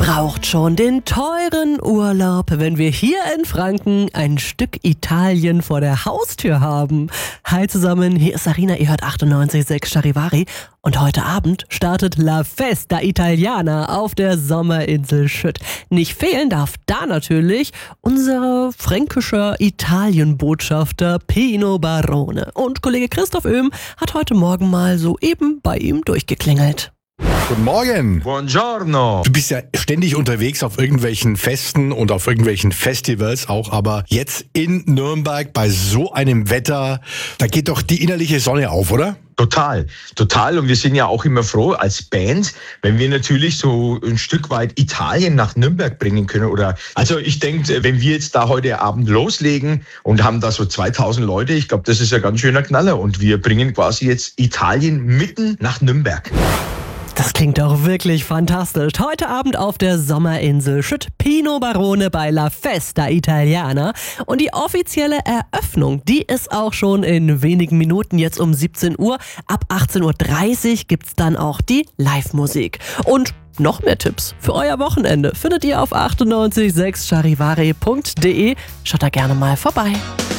braucht schon den teuren Urlaub, wenn wir hier in Franken ein Stück Italien vor der Haustür haben. Hi zusammen, hier ist Sarina, ihr hört 98.6 Charivari und heute Abend startet La Festa Italiana auf der Sommerinsel Schütt. Nicht fehlen darf da natürlich unser fränkischer Italienbotschafter Pino Barone. Und Kollege Christoph Oehm hat heute Morgen mal soeben bei ihm durchgeklingelt. Guten Morgen. Buongiorno. Du bist ja ständig unterwegs auf irgendwelchen Festen und auf irgendwelchen Festivals auch, aber jetzt in Nürnberg bei so einem Wetter, da geht doch die innerliche Sonne auf, oder? Total. Und wir sind ja auch immer froh als Band, wenn wir natürlich so ein Stück weit Italien nach Nürnberg bringen können. Also ich denke, wenn wir jetzt da heute Abend loslegen und haben da so 2000 Leute, ich glaube, das ist ein ganz schöner Knaller. Und wir bringen quasi jetzt Italien mitten nach Nürnberg. Das klingt doch wirklich fantastisch. Heute Abend auf der Sommerinsel Schütt Pino Barone bei La Festa Italiana. Und die offizielle Eröffnung, die ist auch schon in wenigen Minuten, jetzt um 17 Uhr. Ab 18.30 Uhr gibt's dann auch die Live-Musik. Und noch mehr Tipps für euer Wochenende findet ihr auf 98.6charivari.de. Schaut da gerne mal vorbei.